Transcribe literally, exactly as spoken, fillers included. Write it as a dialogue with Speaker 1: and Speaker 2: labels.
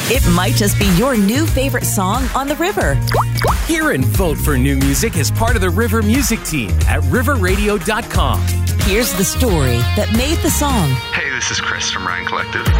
Speaker 1: It might just be your new favorite song on the river.
Speaker 2: Hear and vote for new music as part of the River Music Team at river radio dot com.
Speaker 1: Here's the story that made the song.
Speaker 3: Hey, this is Chris from Ryan Collective.